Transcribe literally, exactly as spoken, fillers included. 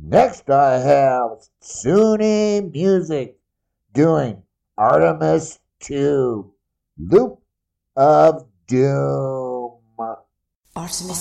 Next, I have Sony Music doing Artemis two, Loop of Doom. Artemis